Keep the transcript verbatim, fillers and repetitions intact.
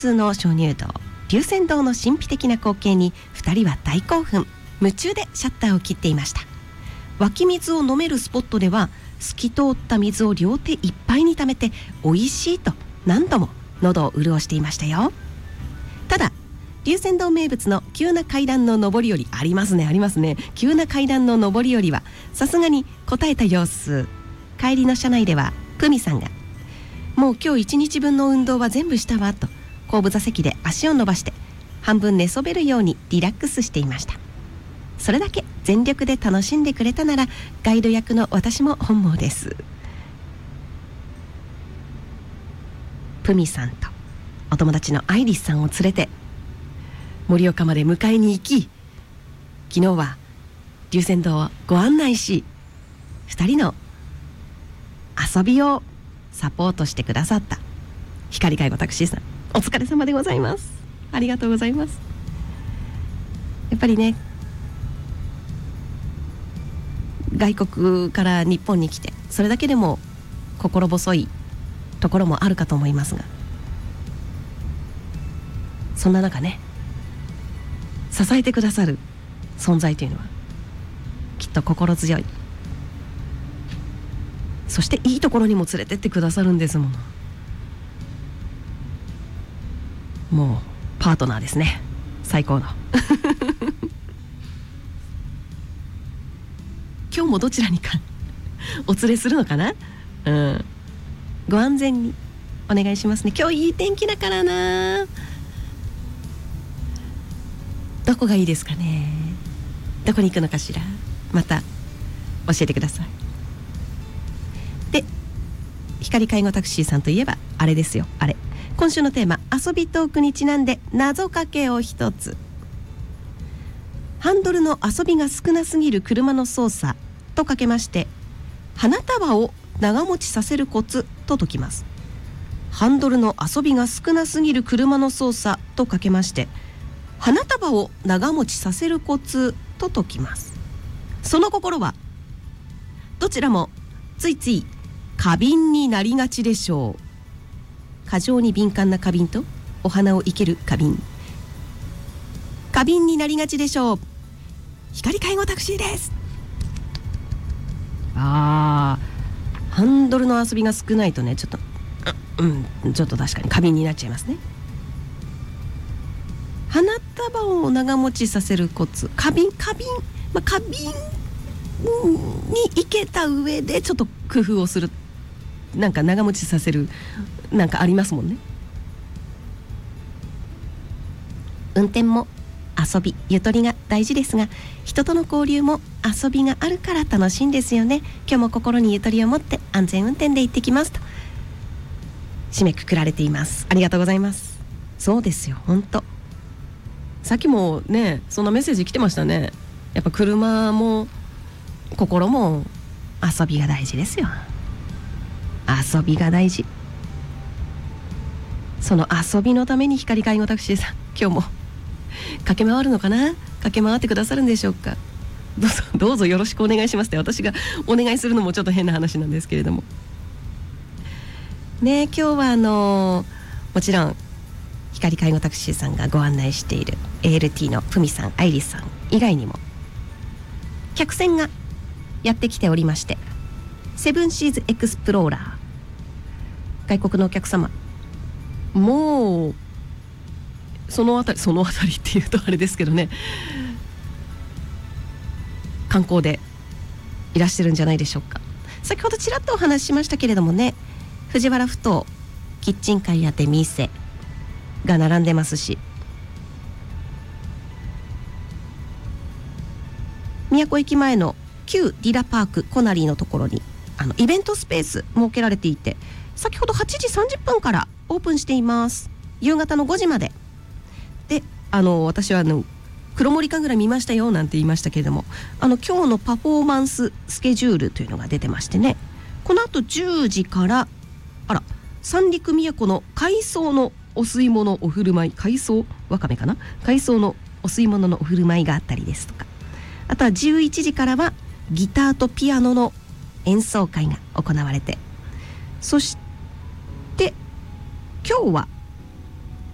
通の鍾乳洞龍泉洞の神秘的な光景にふたりは大興奮、夢中でシャッターを切っていました。湧き水を飲めるスポットでは透き通った水を両手いっぱいに溜めておいしいと何度も喉を潤していましたよ。ただ龍泉洞名物の急な階段の上り下り、ありますねありますね急な階段の上り下りはさすがに答えた様子。帰りの車内ではプミさんがもう今日一日分の運動は全部したわと後部座席で足を伸ばして半分寝そべるようにリラックスしていました。それだけ全力で楽しんでくれたならガイド役の私も本望です。プミさんとお友達のアイリスさんを連れて盛岡まで迎えに行き、昨日は龍泉洞をご案内し、ふたりの遊びをサポートしてくださった光介護タクシーさん、お疲れ様でございます。ありがとうございます。やっぱりね、外国から日本に来てそれだけでも心細いところもあるかと思いますが、そんな中ね、支えてくださる存在というのはきっと心強い、そしていいところにも連れてってくださるんですもの。もうパートナーですね、最高の今日もどちらにかお連れするのかな、うん、ご安全にお願いしますね。今日いい天気だからな。どこがいいですかね、どこに行くのかしら、また教えてください。で、光介護タクシーさんといえばあれですよ、あれ今週のテーマ遊びトークにちなんで謎かけを一つ。ハンドルの遊びが少なすぎる車の操作とかけまして、花束を長持ちさせるコツと解きます。ハンドルの遊びが少なすぎる車の操作とかけまして、花束を長持ちさせるコツと解きます。その心はどちらもついつい過敏になりがちでしょう。過剰に敏感な過敏とお花を生ける過敏、過敏になりがちでしょう。光介護タクシーです。あー、ハンドルの遊びが少ないとね、ちょっとうんちょっと確かに過敏になっちゃいますね。花束を長持ちさせるコツ、過敏過敏、まあ、過敏に生けた上でちょっと工夫をする、なんか長持ちさせるなんかありますもんね。運転も遊びゆとりが大事ですが、人との交流も遊びがあるから楽しいんですよね。今日も心にゆとりを持って安全運転で行ってきますと締めくくられています。ありがとうございます。そうですよ、本当さっきもねそんなメッセージ来てましたね。やっぱ車も心も遊びが大事ですよ。遊びが大事。その遊びのために光介護タクシーさん、今日も駆け回るのかな、駆け回ってくださるんでしょうか。どうぞどうぞよろしくお願いしますって私がお願いするのもちょっと変な話なんですけれどもね。今日はあのー、もちろん光介護タクシーさんがご案内している エーエルティー のプミさん、アイリスさん以外にも客船がやってきておりまして、セブンシーズエクスプローラー、外国のお客様、もうそのあたりそのあたりっていうとあれですけどね、観光でいらしてるんじゃないでしょうか。先ほどちらっとお話ししましたけれどもね、藤原ふ頭キッチンカーや出店が並んでますし、宮古駅前の旧ディラパークコナリーのところにあのイベントスペース設けられていて、先ほどはちじさんじゅっぷんからオープンしています。夕方のごじまでで、あの私はあの黒森神楽見ましたよなんて言いましたけれども、あの今日のパフォーマンススケジュールというのが出てましてね、この後じゅうじからあら三陸宮古の海藻のお吸い物お振る舞い、海藻わかめかな、海藻のお吸い物のお振る舞いがあったりですとか、あとはじゅういちじからはギターとピアノの演奏会が行われて、そして今日は